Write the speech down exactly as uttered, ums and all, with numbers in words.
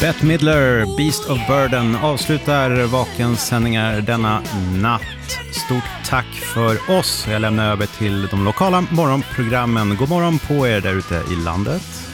Bette Midler, Beast of Burden, avslutar Vakens sändningar denna natt. Stort tack för oss. Jag lämnar över till de lokala morgonprogrammen. God morgon på er där ute i landet.